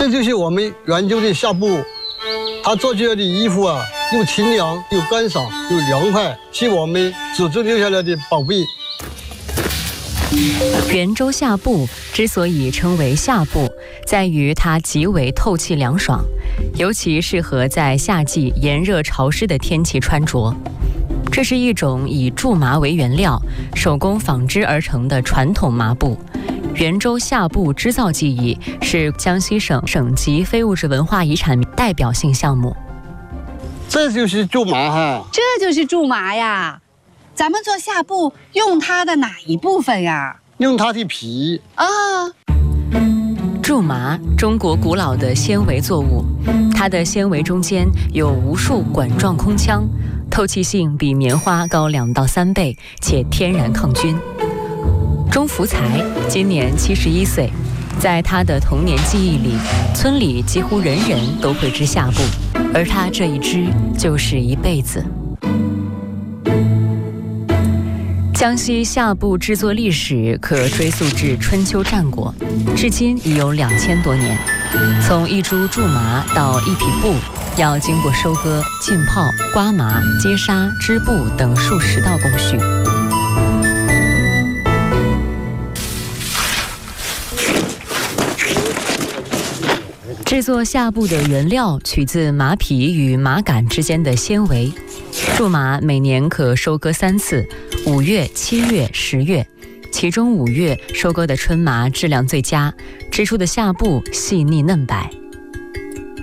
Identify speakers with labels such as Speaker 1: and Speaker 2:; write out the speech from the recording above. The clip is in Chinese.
Speaker 1: 这就是我们研究的夏布，它做出来的衣服啊，又清凉又干爽又凉快，是我们祖宗留下来的宝贝。
Speaker 2: 圆州夏布之所以称为夏布，在于它极为透气凉爽，尤其适合在夏季炎热潮湿的天气穿着。这是一种以苎麻为原料，手工纺织而成的传统麻布。圆州夏布织造技艺是江西省级非物质文化遗产代表性项目。
Speaker 1: 这就是苎麻哈，
Speaker 3: 这就是苎麻呀。咱们做夏布用它的哪一部分呀？
Speaker 1: 用它的皮
Speaker 3: 啊。
Speaker 2: 苎麻，中国古老的纤维作物，它的纤维中间有无数管状空腔，透气性比棉花高2到3倍，且天然抗菌。钟福才今年71岁，在他的童年记忆里，村里几乎人人都会织夏布，而他这一织就是一辈子。江西夏布制作历史可追溯至春秋战国，至今已有2000多年。从一株苎麻到一匹布，要经过收割、浸泡、刮麻、接纱、织布等数十道工序。制作夏布的原料取自麻皮与麻杆之间的纤维。苎麻每年可收割3次，5月、7月、10月，其中5月收割的春麻质量最佳，织出的夏布细腻嫩白。